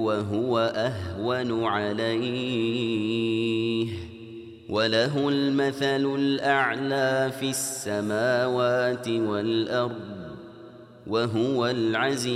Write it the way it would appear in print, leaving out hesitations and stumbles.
وهو أهون عليه، وله المثل الأعلى في السماوات والأرض، وهو العزيز